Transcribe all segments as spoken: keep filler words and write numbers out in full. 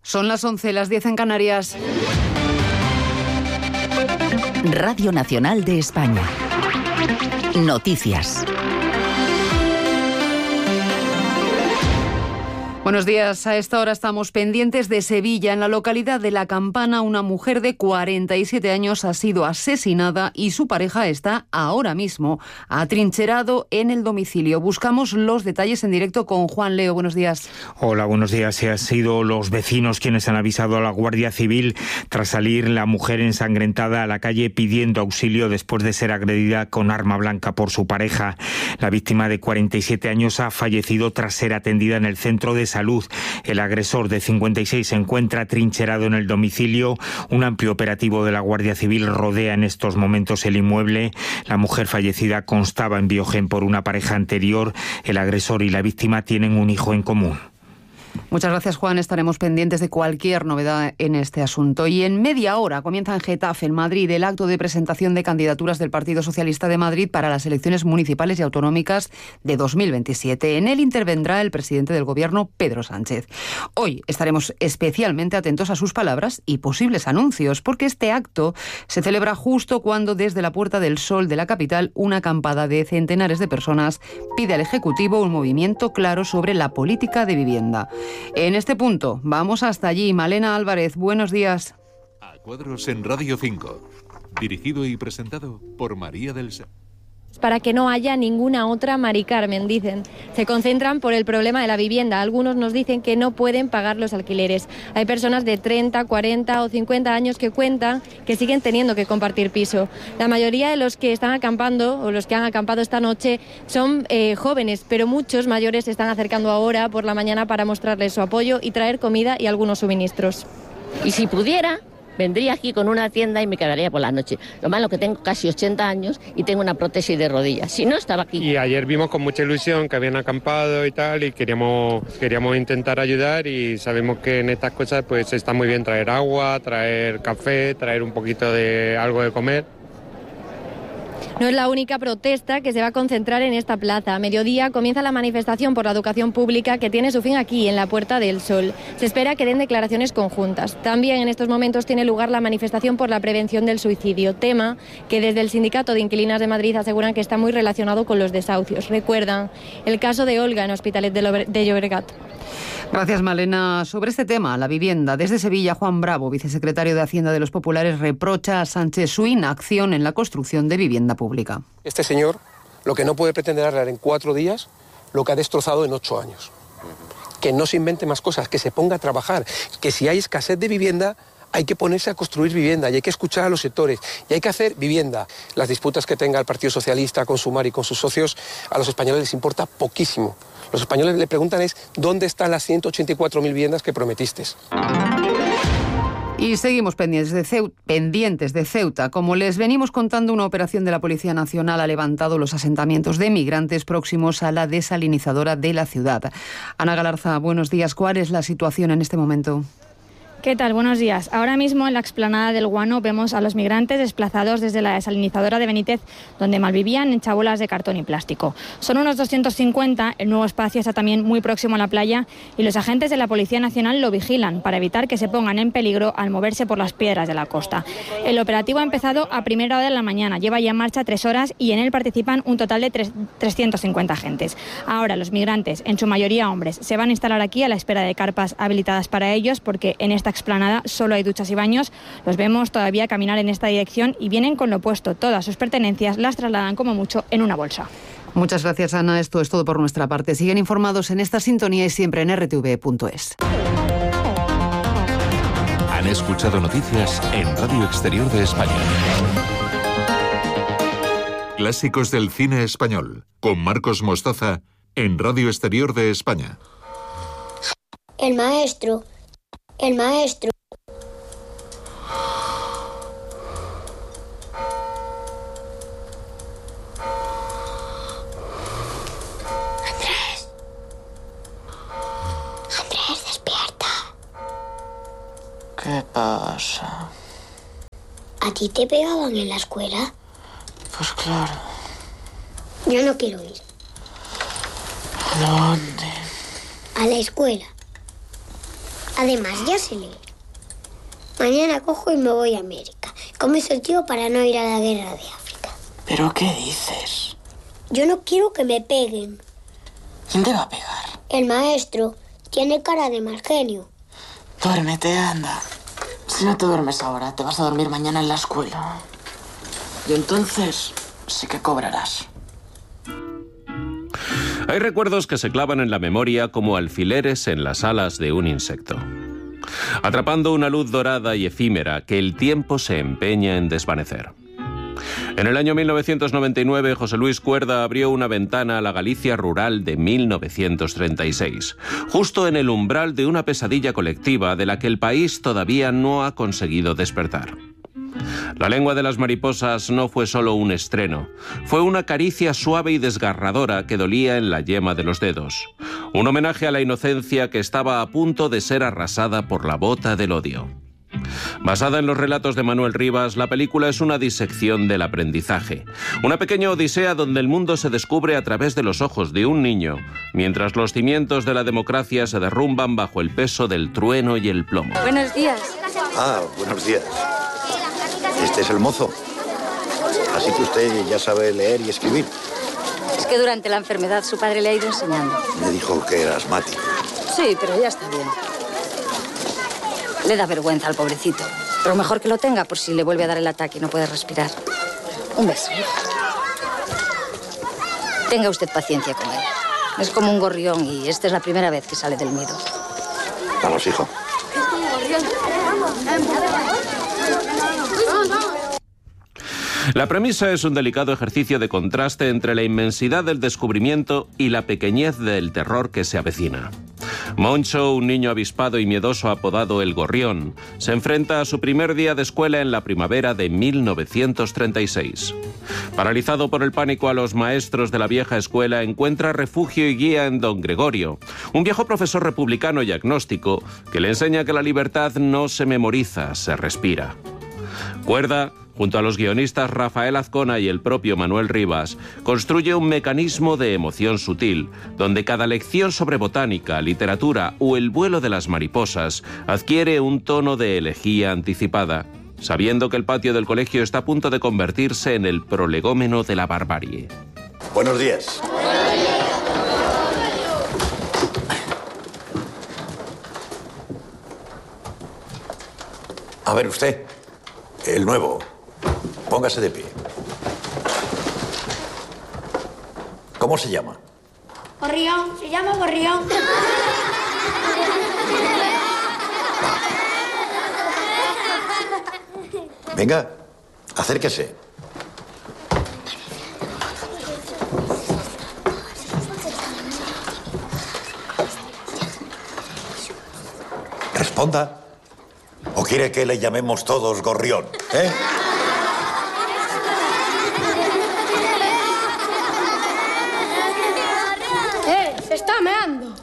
Son las once, las diez en Canarias. Radio Nacional de España. Noticias. Buenos días. A esta hora estamos pendientes de Sevilla. En la localidad de La Campana, una mujer de cuarenta y siete años ha sido asesinada y su pareja está ahora mismo atrincherado en el domicilio. Buscamos los detalles en directo con Juan Leo. Buenos días. Hola, buenos días. Se han sido los vecinos quienes han avisado a la Guardia Civil tras salir la mujer ensangrentada a la calle pidiendo auxilio después de ser agredida con arma blanca por su pareja. La víctima de cuarenta y siete años ha fallecido tras ser atendida en el centro de salud. El agresor de cincuenta y seis se encuentra atrincherado en el domicilio. Un amplio operativo de la Guardia Civil rodea en estos momentos el inmueble. La mujer fallecida constaba en Biogen por una pareja anterior. El agresor y la víctima tienen un hijo en común. Muchas gracias, Juan. Estaremos pendientes de cualquier novedad en este asunto. Y en media hora comienza en Getafe, en Madrid, el acto de presentación de candidaturas del Partido Socialista de Madrid para las elecciones municipales y autonómicas de dos mil veintisiete. En él intervendrá el presidente del Gobierno, Pedro Sánchez. Hoy estaremos especialmente atentos a sus palabras y posibles anuncios, porque este acto se celebra justo cuando desde la Puerta del Sol de la capital una acampada de centenares de personas pide al Ejecutivo un movimiento claro sobre la política de vivienda. En este punto, vamos hasta allí. Malena Álvarez, buenos días. A Cuadros en Radio cinco. Dirigido y presentado por María del Sa... Para que no haya ninguna otra Mari Carmen, dicen. Se concentran por el problema de la vivienda. Algunos nos dicen que no pueden pagar los alquileres. Hay personas de treinta, cuarenta o cincuenta años que cuentan que siguen teniendo que compartir piso. La mayoría de los que están acampando o los que han acampado esta noche son eh, jóvenes, pero muchos mayores se están acercando ahora por la mañana para mostrarles su apoyo y traer comida y algunos suministros. Y si pudiera, vendría aquí con una tienda y me quedaría por la noche. Lo malo que tengo casi ochenta años y tengo una prótesis de rodillas. Si no, estaba aquí. Y ayer vimos con mucha ilusión que habían acampado y tal, y queríamos, queríamos intentar ayudar, y sabemos que en estas cosas pues está muy bien traer agua, traer café, traer un poquito de algo de comer. No es la única protesta que se va a concentrar en esta plaza. A mediodía comienza la manifestación por la educación pública, que tiene su fin aquí, en la Puerta del Sol. Se espera que den declaraciones conjuntas. También en estos momentos tiene lugar la manifestación por la prevención del suicidio, tema que desde el Sindicato de Inquilinas de Madrid aseguran que está muy relacionado con los desahucios. Recuerdan el caso de Olga en Hospitalet de Llobregat. Gracias, Malena. Sobre este tema, la vivienda, desde Sevilla, Juan Bravo, vicesecretario de Hacienda de los Populares, reprocha a Sánchez su inacción en la construcción de vivienda pública. Este señor lo que no puede pretender arreglar en cuatro días lo que ha destrozado en ocho años. Que no se invente más cosas, que se ponga a trabajar, que si hay escasez de vivienda hay que ponerse a construir vivienda y hay que escuchar a los sectores y hay que hacer vivienda. Las disputas que tenga el Partido Socialista con Sumar y con sus socios, a los españoles les importa poquísimo. Los españoles le preguntan es ¿dónde están las ciento ochenta y cuatro mil viviendas que prometiste? Y seguimos pendientes de, Ceuta, pendientes de Ceuta. Como les venimos contando, una operación de la Policía Nacional ha levantado los asentamientos de migrantes próximos a la desalinizadora de la ciudad. Ana Galarza, buenos días. ¿Cuál es la situación en este momento? ¿Qué tal? Buenos días. Ahora mismo en la explanada del Guano vemos a los migrantes desplazados desde la desalinizadora de Benítez, donde malvivían en chabolas de cartón y plástico. Son unos doscientos cincuenta, el nuevo espacio está también muy próximo a la playa y los agentes de la Policía Nacional lo vigilan para evitar que se pongan en peligro al moverse por las piedras de la costa. El operativo ha empezado a primera hora de la mañana, lleva ya en marcha tres horas y en él participan un total de trescientos cincuenta agentes. Ahora los migrantes, en su mayoría hombres, se van a instalar aquí a la espera de carpas habilitadas para ellos, porque en esta explanada solo hay duchas y baños. Los vemos todavía caminar en esta dirección y vienen con lo puesto. Todas sus pertenencias las trasladan como mucho en una bolsa. Muchas gracias, Ana. Esto es todo por nuestra parte. Siguen informados en esta sintonía y siempre en r t v punto es. Han escuchado noticias en Radio Exterior de España. Clásicos del cine español, con Marcos Mostaza, en Radio Exterior de España. El maestro. El maestro. Andrés. Andrés, despierta. ¿Qué pasa? ¿A ti te pegaban en la escuela? Pues claro. Yo no quiero ir. ¿A dónde? A la escuela. Además, ya se lee. Mañana cojo y me voy a América. Como hizo el tío para no ir a la guerra de África. ¿Pero qué dices? Yo no quiero que me peguen. ¿Quién te va a pegar? El maestro tiene cara de mal genio. Duérmete, anda. Si no te duermes ahora, te vas a dormir mañana en la escuela. Y entonces sí que cobrarás. Hay recuerdos que se clavan en la memoria como alfileres en las alas de un insecto, atrapando una luz dorada y efímera que el tiempo se empeña en desvanecer. En el año mil novecientos noventa y nueve, José Luis Cuerda abrió una ventana a la Galicia rural de mil novecientos treinta y seis, justo en el umbral de una pesadilla colectiva de la que el país todavía no ha conseguido despertar. La lengua de las mariposas no fue solo un estreno, fue una caricia suave y desgarradora que dolía en la yema de los dedos. Un homenaje a la inocencia que estaba a punto de ser arrasada por la bota del odio. Basada en los relatos de Manuel Rivas, la película es una disección del aprendizaje. Una pequeña odisea donde el mundo se descubre a través de los ojos de un niño, mientras los cimientos de la democracia se derrumban bajo el peso del trueno y el plomo. Buenos días. Ah, buenos días. Este es el mozo. Así que usted ya sabe leer y escribir. Es que durante la enfermedad su padre le ha ido enseñando. Me dijo que era asmático. Sí, pero ya está bien. Le da vergüenza al pobrecito. Pero mejor que lo tenga por si le vuelve a dar el ataque y no puede respirar. Un beso. Tenga usted paciencia con él. Es como un gorrión y esta es la primera vez que sale del nido. Vamos, hijo. La premisa es un delicado ejercicio de contraste entre la inmensidad del descubrimiento y la pequeñez del terror que se avecina. Moncho, un niño avispado y miedoso apodado El Gorrión, se enfrenta a su primer día de escuela en la primavera de mil novecientos treinta y seis. Paralizado por el pánico a los maestros de la vieja escuela, encuentra refugio y guía en don Gregorio, un viejo profesor republicano y agnóstico que le enseña que la libertad no se memoriza, se respira. Cuerda, junto a los guionistas Rafael Azcona y el propio Manuel Rivas, construye un mecanismo de emoción sutil, donde cada lección sobre botánica, literatura o el vuelo de las mariposas adquiere un tono de elegía anticipada, sabiendo que el patio del colegio está a punto de convertirse en el prolegómeno de la barbarie. Buenos días. A ver usted, el nuevo. Póngase de pie. ¿Cómo se llama? Gorrión, se llama Gorrión. Venga, acérquese. Responda. ¿O quiere que le llamemos todos Gorrión? ¿Eh? ¡Eh! ¡Se está meando!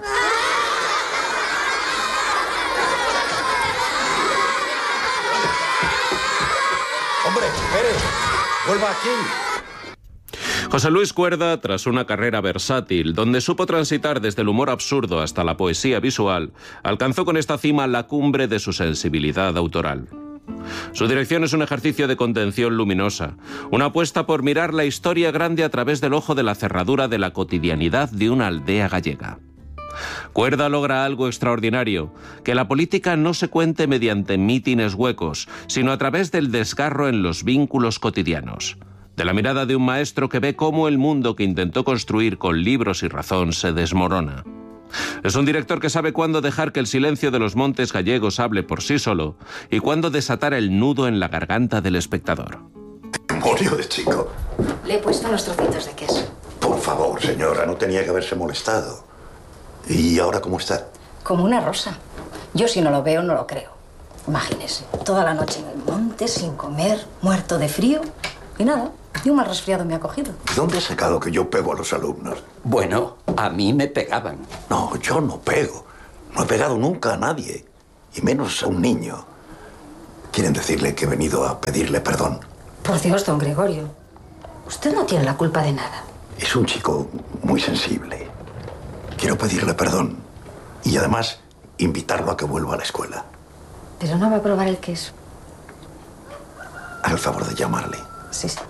¡Hombre, espere! ¡Vuelva aquí! José Luis Cuerda, tras una carrera versátil, donde supo transitar desde el humor absurdo hasta la poesía visual, alcanzó con esta cima la cumbre de su sensibilidad autoral. Su dirección es un ejercicio de contención luminosa, una apuesta por mirar la historia grande a través del ojo de la cerradura de la cotidianidad de una aldea gallega. Cuerda logra algo extraordinario, que la política no se cuente mediante mítines huecos, sino a través del desgarro en los vínculos cotidianos. De la mirada de un maestro que ve cómo el mundo que intentó construir con libros y razón se desmorona. Es un director que sabe cuándo dejar que el silencio de los montes gallegos hable por sí solo y cuándo desatar el nudo en la garganta del espectador. Demonio de chico. Le he puesto unos trocitos de queso. Por favor, señora, no tenía que haberse molestado. ¿Y ahora cómo está? Como una rosa. Yo si no lo veo, no lo creo. Imagínese, toda la noche en el monte, sin comer, muerto de frío y nada. Y un mal resfriado me ha cogido. ¿Dónde has sacado que yo pego a los alumnos? Bueno, a mí me pegaban. No, yo no pego. No he pegado nunca a nadie. Y menos a un niño. ¿Quieren decirle que he venido a pedirle perdón? Por Dios, don Gregorio. Usted no tiene la culpa de nada. Es un chico muy sensible. Quiero pedirle perdón. Y además, invitarlo a que vuelva a la escuela. Pero no va a probar el queso. Haga el favor de llamarle. Sí, sí.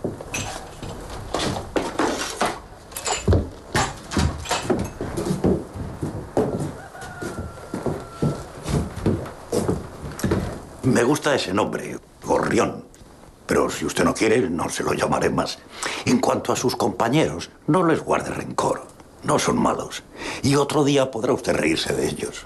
Me gusta ese nombre, Gorrión. Pero si usted no quiere, no se lo llamaré más. En cuanto a sus compañeros, no les guarde rencor. No son malos. Y otro día podrá usted reírse de ellos.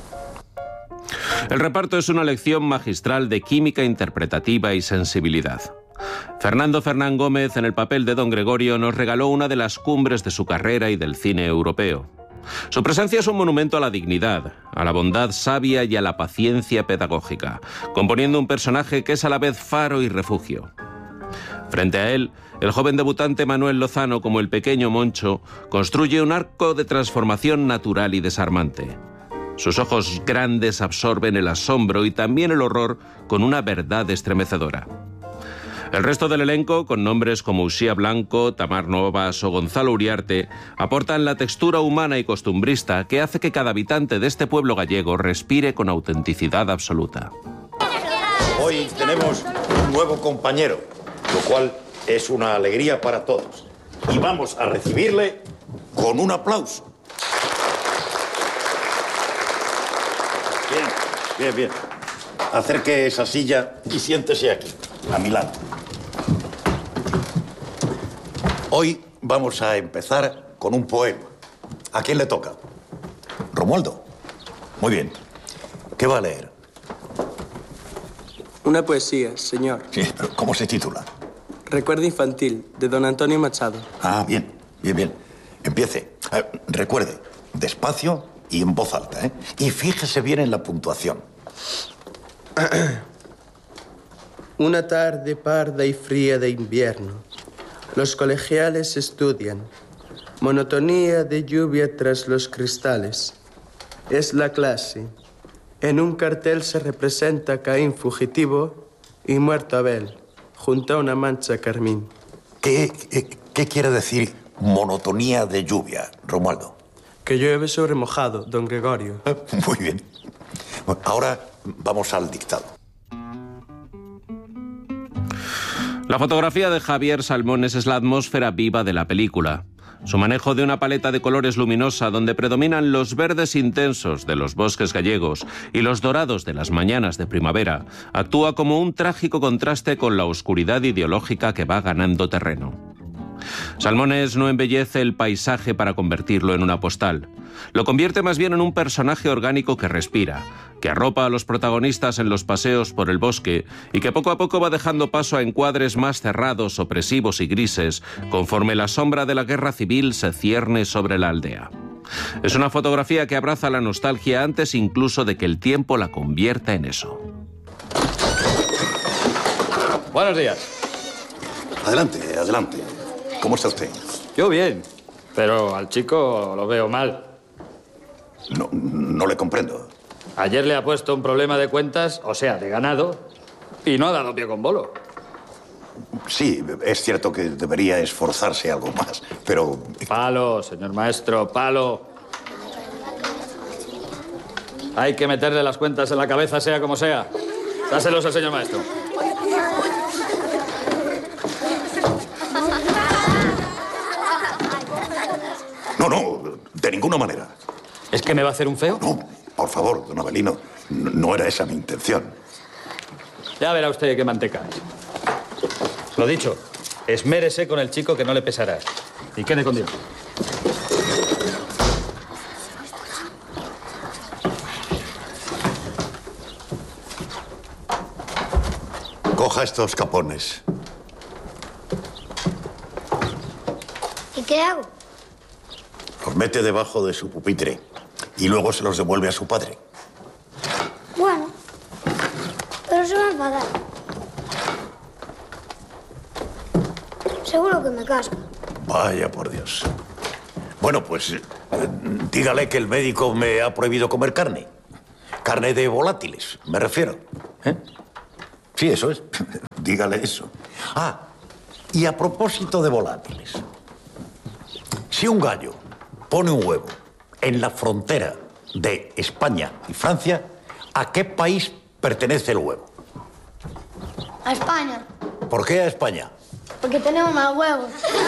El reparto es una lección magistral de química interpretativa y sensibilidad. Fernando Fernán Gómez, en el papel de Don Gregorio, nos regaló una de las cumbres de su carrera y del cine europeo. Su presencia es un monumento a la dignidad, a la bondad sabia y a la paciencia pedagógica, componiendo un personaje que es a la vez faro y refugio. Frente a él, el joven debutante Manuel Lozano, como el pequeño Moncho, construye un arco de transformación natural y desarmante. Sus ojos grandes absorben el asombro y también el horror con una verdad estremecedora. El resto del elenco, con nombres como Uxía Blanco, Tamar Novas o Gonzalo Uriarte, aportan la textura humana y costumbrista que hace que cada habitante de este pueblo gallego respire con autenticidad absoluta. Hoy tenemos un nuevo compañero, lo cual es una alegría para todos. Y vamos a recibirle con un aplauso. Bien, bien, bien. Acerque esa silla y siéntese aquí, a mi lado. Hoy vamos a empezar con un poema. ¿A quién le toca? Romualdo. Muy bien. ¿Qué va a leer? Una poesía, señor. Sí, pero ¿cómo se titula? Recuerdo infantil, de don Antonio Machado. Ah, bien, bien, bien. Empiece. Eh, recuerde, despacio y en voz alta, ¿eh? Y fíjese bien en la puntuación. Una tarde parda y fría de invierno. Los colegiales estudian. Monotonía de lluvia tras los cristales. Es la clase. En un cartel se representa a Caín fugitivo y muerto Abel, junto a una mancha carmín. ¿Qué, qué, qué quiere decir monotonía de lluvia, Romualdo? Que llueve sobre mojado, don Gregorio. Muy bien. Ahora vamos al dictado. La fotografía de Javier Salmones es la atmósfera viva de la película. Su manejo de una paleta de colores luminosa donde predominan los verdes intensos de los bosques gallegos y los dorados de las mañanas de primavera actúa como un trágico contraste con la oscuridad ideológica que va ganando terreno. Salmones no embellece el paisaje para convertirlo en una postal. Lo convierte más bien en un personaje orgánico que respira, que arropa a los protagonistas en los paseos por el bosque y que poco a poco va dejando paso a encuadres más cerrados, opresivos y grises, conforme la sombra de la guerra civil se cierne sobre la aldea. Es una fotografía que abraza la nostalgia antes incluso de que el tiempo la convierta en eso. Buenos días. Adelante, adelante. ¿Cómo está usted? Yo bien, pero al chico lo veo mal. No, no le comprendo. Ayer le ha puesto un problema de cuentas, o sea, de ganado, y no ha dado pie con bolo. Sí, es cierto que debería esforzarse algo más, pero... Palo, señor maestro, palo. Hay que meterle las cuentas en la cabeza, sea como sea. Dáselos al señor maestro. No, no, de ninguna manera. ¿Es que me va a hacer un feo? No, por favor, don Avelino, no, no era esa mi intención. Ya verá usted qué manteca es. Lo dicho, esmérese con el chico que no le pesará. Y quede con Dios. Coja estos capones. ¿Y qué hago? Los mete debajo de su pupitre y luego se los devuelve a su padre. Bueno, pero se va a enfadar. Seguro que me casca. Vaya por Dios. Bueno, pues eh, dígale que el médico me ha prohibido comer carne. Carne de volátiles, me refiero. ¿Eh? Sí, eso es. Dígale eso. Ah, y a propósito de volátiles. Si un gallo pone un huevo en la frontera de España y Francia, ¿a qué país pertenece el huevo? A España. ¿Por qué a España? Porque tenemos más huevos.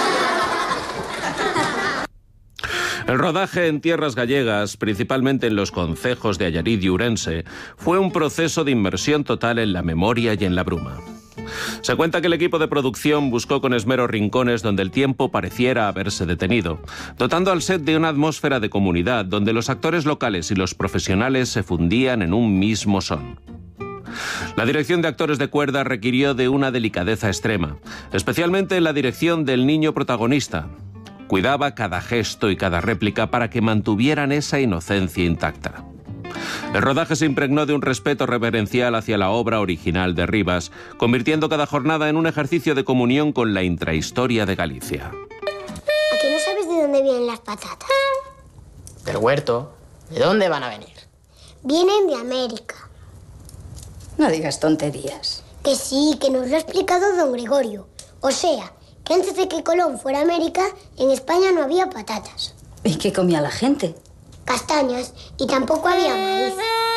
El rodaje en tierras gallegas, principalmente en los concejos de Allariz y Ourense, fue un proceso de inmersión total en la memoria y en la bruma. Se cuenta que el equipo de producción buscó con esmero rincones donde el tiempo pareciera haberse detenido, dotando al set de una atmósfera de comunidad donde los actores locales y los profesionales se fundían en un mismo son. La dirección de actores de cuerda requirió de una delicadeza extrema, especialmente en la dirección del niño protagonista. Cuidaba cada gesto y cada réplica para que mantuvieran esa inocencia intacta. El rodaje se impregnó de un respeto reverencial hacia la obra original de Rivas, convirtiendo cada jornada en un ejercicio de comunión con la intrahistoria de Galicia. ¿A que no sabes de dónde vienen las patatas? Del huerto. ¿De dónde van a venir? Vienen de América. No digas tonterías. Que sí, que nos lo ha explicado don Gregorio. O sea, que antes de que Colón fuera a América, en España no había patatas. ¿Y qué comía la gente? Castañas, y tampoco había maíz.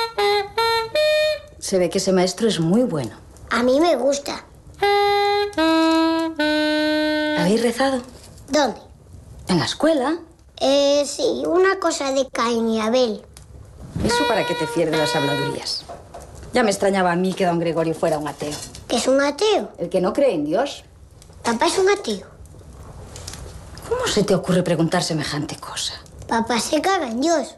Se ve que ese maestro es muy bueno. A mí me gusta. ¿Habéis rezado? ¿Dónde? ¿En la escuela? Eh, sí, una cosa de Caín y Abel. ¿Eso para qué te fíes de las habladurías? Ya me extrañaba a mí que don Gregorio fuera un ateo. ¿Qué es un ateo? El que no cree en Dios. Papá es un ateo. ¿Cómo se te ocurre preguntar semejante cosa? Papá se caga en Dios.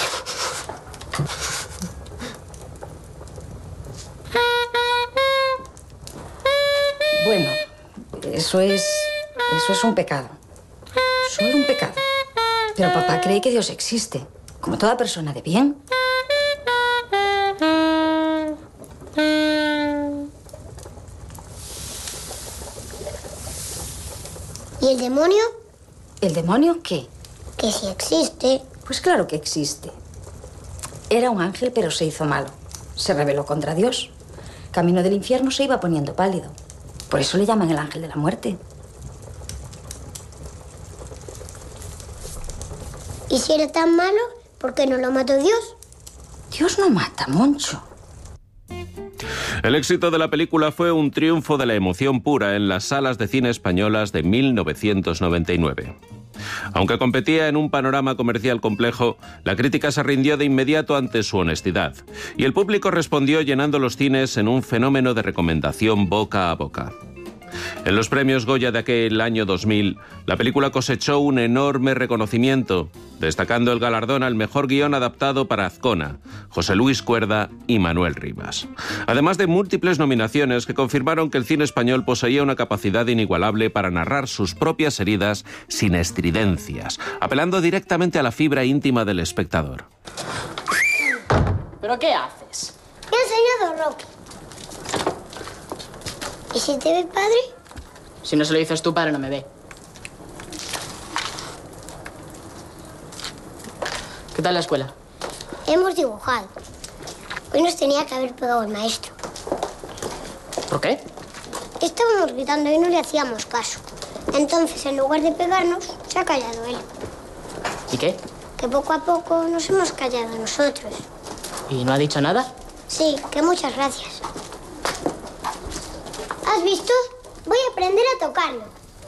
Bueno, eso es... eso es un pecado. Solo un pecado. Pero papá cree que Dios existe, como toda persona de bien. ¿Y el demonio? ¿El demonio qué? Que si existe. Pues claro que existe. Era un ángel, pero se hizo malo. Se rebeló contra Dios. Camino del infierno se iba poniendo pálido. Por eso le llaman el ángel de la muerte. ¿Y si era tan malo, por qué no lo mató Dios? Dios no mata, Moncho. El éxito de la película fue un triunfo de la emoción pura en las salas de cine españolas de mil novecientos noventa y nueve. Aunque competía en un panorama comercial complejo, la crítica se rindió de inmediato ante su honestidad, y el público respondió llenando los cines en un fenómeno de recomendación boca a boca. En los premios Goya de aquel año dos mil, la película cosechó un enorme reconocimiento, destacando el galardón al mejor guión adaptado para Azcona, José Luis Cuerda y Manuel Rivas. Además de múltiples nominaciones que confirmaron que el cine español poseía una capacidad inigualable para narrar sus propias heridas sin estridencias, apelando directamente a la fibra íntima del espectador. ¿Pero qué haces? Me ha enseñado Rocky. ¿Y si te ve padre? Si no se lo dices tu padre, no me ve. ¿Qué tal la escuela? Hemos dibujado. Hoy nos tenía que haber pegado el maestro. ¿Por qué? Estábamos gritando y no le hacíamos caso. Entonces, en lugar de pegarnos, se ha callado él. ¿Y qué? Que poco a poco nos hemos callado nosotros. ¿Y no ha dicho nada? Sí, que muchas gracias. ¿Has visto? Voy a aprender a tocarlo.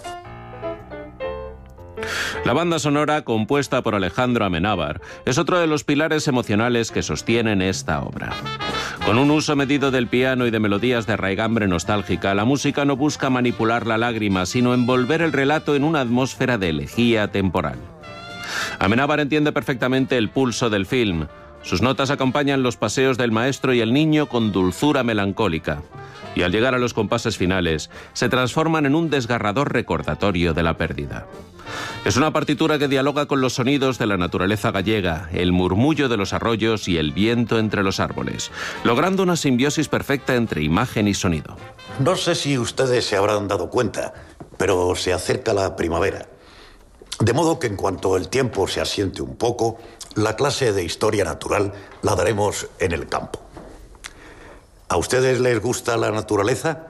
La banda sonora, compuesta por Alejandro Amenábar, es otro de los pilares emocionales que sostienen esta obra. Con un uso medido del piano y de melodías de raigambre nostálgica, la música no busca manipular la lágrima, sino envolver el relato en una atmósfera de elegía temporal. Amenábar entiende perfectamente el pulso del film. Sus notas acompañan los paseos del maestro y el niño con dulzura melancólica. Y al llegar a los compases finales, se transforman en un desgarrador recordatorio de la pérdida. Es una partitura que dialoga con los sonidos de la naturaleza gallega, el murmullo de los arroyos y el viento entre los árboles, logrando una simbiosis perfecta entre imagen y sonido. No sé si ustedes se habrán dado cuenta, pero se acerca la primavera. De modo que en cuanto el tiempo se asiente un poco, la clase de historia natural la daremos en el campo. ¿A ustedes les gusta la naturaleza?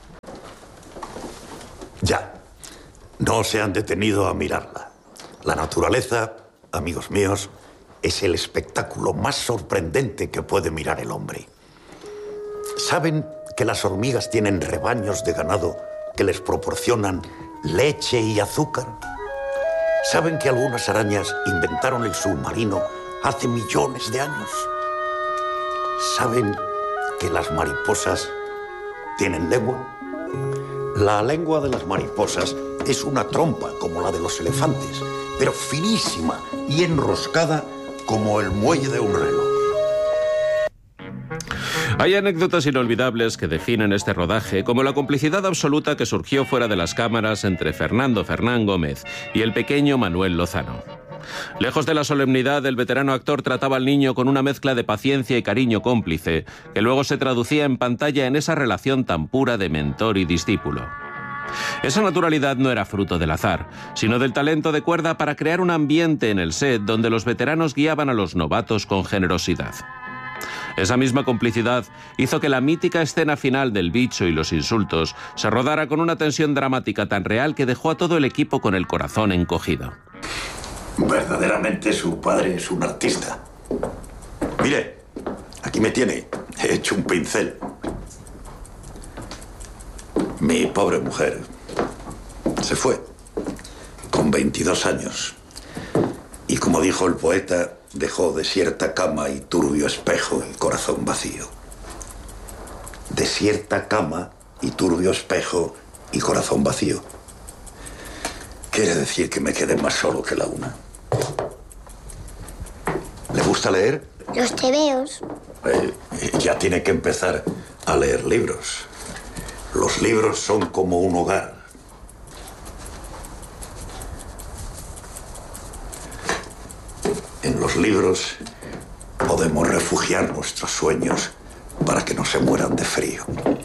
Ya. No se han detenido a mirarla. La naturaleza, amigos míos, es el espectáculo más sorprendente que puede mirar el hombre. ¿Saben que las hormigas tienen rebaños de ganado que les proporcionan leche y azúcar? ¿Saben que algunas arañas inventaron el submarino hace millones de años? ¿Saben que las mariposas tienen lengua? La lengua de las mariposas es una trompa como la de los elefantes, pero finísima y enroscada como el muelle de un reloj. Hay anécdotas inolvidables que definen este rodaje, como la complicidad absoluta que surgió fuera de las cámaras entre Fernando Fernán Gómez y el pequeño Manuel Lozano. Lejos de la solemnidad, el veterano actor trataba al niño con una mezcla de paciencia y cariño cómplice, que luego se traducía en pantalla en esa relación tan pura de mentor y discípulo. Esa naturalidad no era fruto del azar, sino del talento de cuerda para crear un ambiente en el set donde los veteranos guiaban a los novatos con generosidad. Esa misma complicidad hizo que la mítica escena final del bicho y los insultos se rodara con una tensión dramática tan real que dejó a todo el equipo con el corazón encogido. Verdaderamente su padre es un artista. Mire, aquí me tiene, he hecho un pincel. Mi pobre mujer se fue con veintidós años. Y como dijo el poeta, dejó desierta cama y turbio espejo y corazón vacío. Desierta cama y turbio espejo y corazón vacío. Quiere decir que me quedé más solo que la una. ¿Le gusta leer? Los tebeos. Eh, ya tiene que empezar a leer libros. Los libros son como un hogar. En los libros podemos refugiar nuestros sueños para que no se mueran de frío.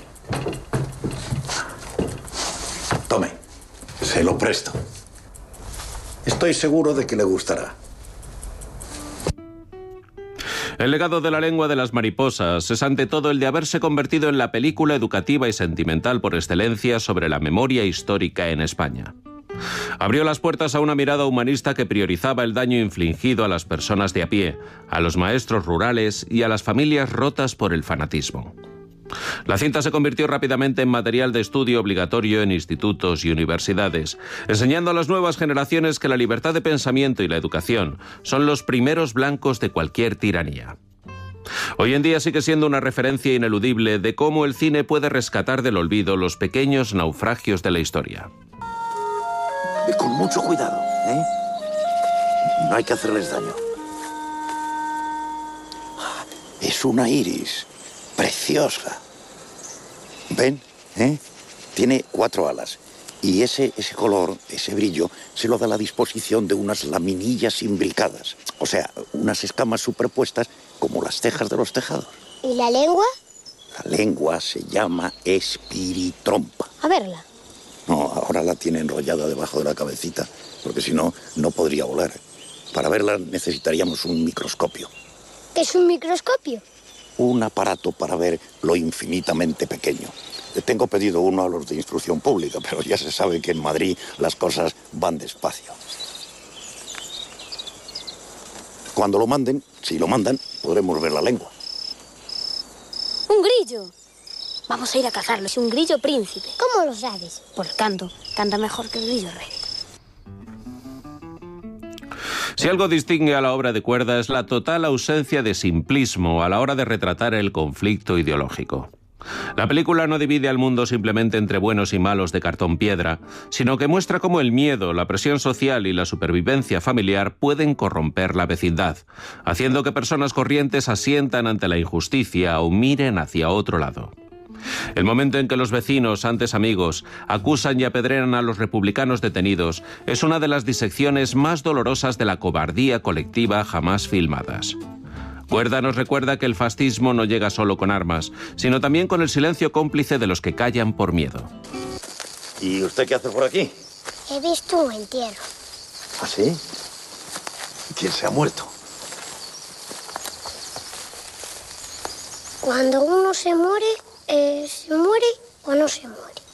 Tome, se lo presto. Estoy seguro de que le gustará. El legado de la lengua de las mariposas es ante todo el de haberse convertido en la película educativa y sentimental por excelencia sobre la memoria histórica en España. Abrió las puertas a una mirada humanista que priorizaba el daño infligido a las personas de a pie, a los maestros rurales y a las familias rotas por el fanatismo. La cinta se convirtió rápidamente en material de estudio obligatorio en institutos y universidades, enseñando a las nuevas generaciones que la libertad de pensamiento y la educación son los primeros blancos de cualquier tiranía. Hoy en día sigue siendo una referencia ineludible de cómo el cine puede rescatar del olvido los pequeños naufragios de la historia. Y con mucho cuidado, ¿eh? No hay que hacerles daño. Es una iris preciosa. ¿Ven? ¿Eh? Tiene cuatro alas. Y ese, ese color, ese brillo, se lo da la disposición de unas laminillas imbricadas. O sea, unas escamas superpuestas como las tejas de los tejados. ¿Y la lengua? La lengua se llama espiritrompa. A verla. No, ahora la tiene enrollada debajo de la cabecita, porque si no, no podría volar. Para verla necesitaríamos un microscopio. ¿Qué es un microscopio? Un aparato para ver lo infinitamente pequeño. Tengo pedido uno a los de instrucción pública, pero ya se sabe que en Madrid las cosas van despacio. Cuando lo manden, si lo mandan, podremos ver la lengua. ¡Un grillo! Vamos a ir a cazarlo, es un grillo príncipe. ¿Cómo lo sabes? Por el canto. Canta mejor que el grillo rey. Si algo distingue a la obra de Cuerda es la total ausencia de simplismo a la hora de retratar el conflicto ideológico. La película no divide al mundo simplemente entre buenos y malos de cartón piedra, sino que muestra cómo el miedo, la presión social y la supervivencia familiar pueden corromper la vecindad, haciendo que personas corrientes asientan ante la injusticia o miren hacia otro lado. El momento en que los vecinos, antes amigos, acusan y apedrean a los republicanos detenidos es una de las disecciones más dolorosas de la cobardía colectiva jamás filmadas. Cuerda nos recuerda que el fascismo no llega solo con armas, sino también con el silencio cómplice de los que callan por miedo. ¿Y usted qué hace por aquí? He visto un entierro. ¿Ah, sí? ¿Quién se ha muerto? Cuando uno se muere, eh, ¿se muere o no se muere?